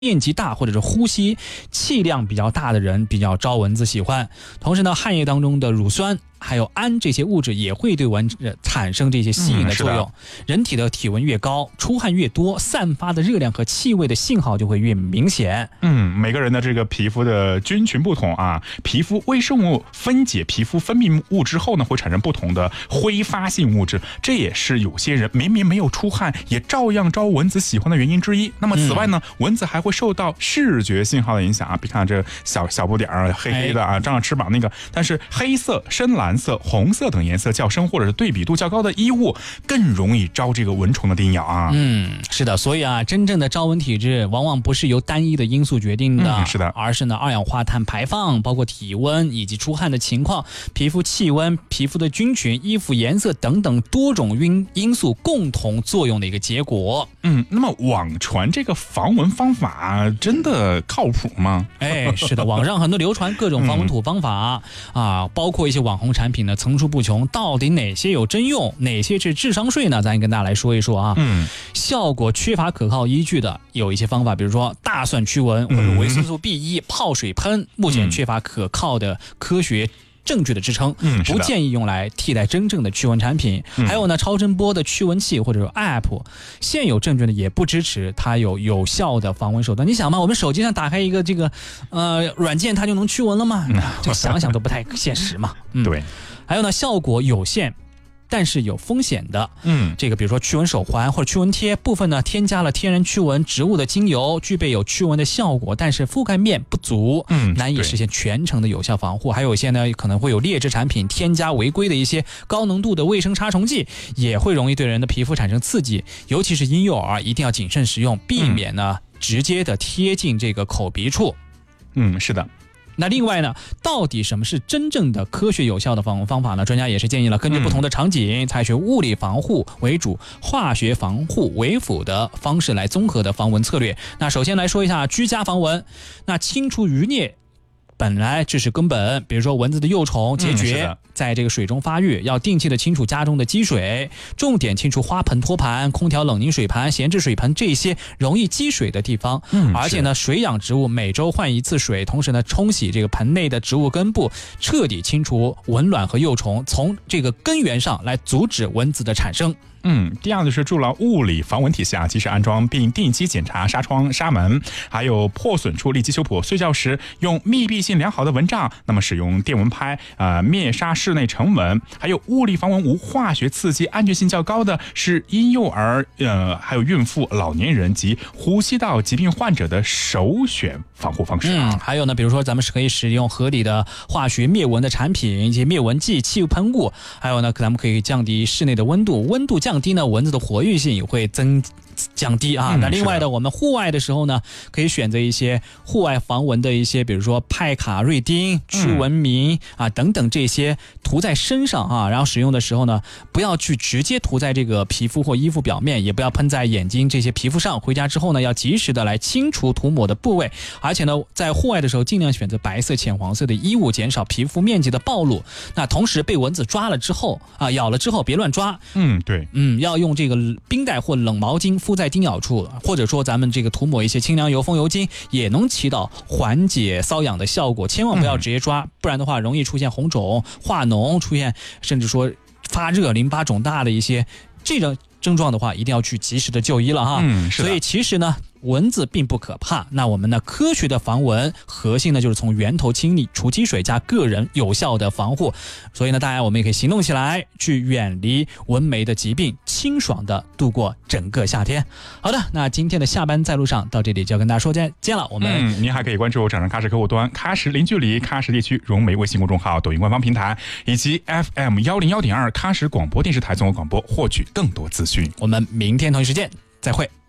面积大或者是呼吸气量比较大的人比较招蚊子喜欢。同时呢，汗液当中的乳酸还有氨这些物质也会对蚊子产生这些吸引的作用。人体的体温越高，出汗越多，散发的热量和气味的信号就会越明显。 每个人的这个皮肤的菌群不同啊，皮肤微生物分解皮肤分泌物之后呢，会产生不同的挥发性物质，这也是有些人明明没有出汗也照样招蚊子喜欢的原因之一。那么此外呢，蚊子还会受到视觉信号的影响啊，别看这小不点儿黑黑的啊，长长翅膀那个，但是黑色、深蓝色、红色等颜色较深或者是对比度较高的衣物更容易招这个蚊虫的叮咬啊。 是的，所以啊，真正的招蚊体质往往不是由单一的因素决定的， 是的， 而是呢二氧化碳排放，包括体温以及出汗的情况、皮肤气温、皮肤的菌群、衣服颜色等等多种因素共同作用的一个结果。 那么网传这个防蚊方法真的靠谱吗？ 是的，网上很多流传各种防蚊土方法啊，包括一些网红产品呢层出不穷，到底哪些有真用，哪些是智商税呢？咱跟大家来说一说啊。效果缺乏可靠依据的有一些方法，比如说大蒜驱蚊或者维生素 B1 泡水喷，目前缺乏可靠的科学证据的支撑，不建议用来替代真正的驱蚊产品。还有呢，超声波的驱蚊器或者是 App， 现有证据呢也不支持它有效的防蚊手段。你想嘛，我们手机上打开一个这个软件，它就能驱蚊了吗？这想想都不太现实嘛。 对。 还有呢，效果有限但是有风险的，这个比如说驱蚊手环或者驱蚊贴，部分呢添加了天然驱蚊植物的精油，具备有驱蚊的效果，但是覆盖面不足，难以实现全程的有效防护。还有一些呢可能会有劣质产品添加违规的一些高浓度的卫生杀虫剂，也会容易对人的皮肤产生刺激，尤其是婴幼儿一定要谨慎使用，避免呢直接的贴近这个口鼻处。 是的。 那另外呢，到底什么是真正的科学有效的防蚊方法呢？专家也是建议了，根据不同的场景，采取物理防护为主、化学防护为辅的方式来综合的防蚊策略。那首先来说一下居家防蚊，那清除余孽本来这是根本，比如说蚊子的幼虫孑孓在这个水中发育，要定期的清除家中的积水，重点清除花盆、托盘、空调冷凝水盘、闲置水盆这些容易积水的地方。而且呢，水养植物每周换一次水，同时呢，冲洗这个盆内的植物根部，彻底清除蚊卵和幼虫，从这个根源上来阻止蚊子的产生。 第二就是筑牢物理防蚊体系啊，及时安装并定期检查纱窗、纱门，还有破损处立即修补。睡觉时用密闭性良好的蚊帐，那么使用电蚊拍灭杀室内尘蚊。还有物理防蚊无化学刺激，安全性较高的是婴幼儿还有孕妇、老年人及呼吸道疾病患者的首选防护方式还有呢，比如说咱们是可以使用合理的化学灭蚊的产品以及灭蚊剂、气喷雾，还有呢，咱们可以降低室内的温度降低呢，蚊子的活跃性也会降低啊。那另外的，我们户外的时候呢，可以选择一些户外防蚊的一些，比如说派卡瑞丁、驱蚊明等等这些涂在身上啊，然后使用的时候呢，不要去直接涂在这个皮肤或衣服表面，也不要喷在眼睛这些皮肤上。回家之后呢，要及时的来清除涂抹的部位，而且呢，在户外的时候尽量选择白色、浅黄色的衣物，减少皮肤面积的暴露。那同时被蚊子抓了之后咬了之后别乱抓。 对。 要用这个冰袋或冷毛巾敷在叮咬处，或者说咱们这个涂抹一些清凉油、风油精，也能起到缓解瘙痒的效果。千万不要直接抓，不然的话容易出现红肿、化脓，出现甚至说发热、淋巴肿大的一些这种症状的话，一定要去及时的就医了哈。所以其实呢，蚊子并不可怕。那我们呢，科学的防蚊核心呢，就是从源头清理、除积水加个人有效的防护。所以呢，大家我们也可以行动起来，去远离蚊媒的疾病，清爽的度过整个夏天。好的，那今天的下班在路上到这里就要跟大家说再见了。我们您还可以关注掌上喀什客户端、喀什零距离、喀什地区融媒微信公众号、抖音官方平台以及 FM101.2喀什广播电视台综合广播，获取更多资讯。 我们明天同一时间再会。